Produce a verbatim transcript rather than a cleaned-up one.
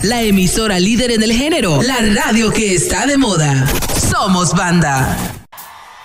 la emisora líder en el género, la radio que está de moda. Somos Banda.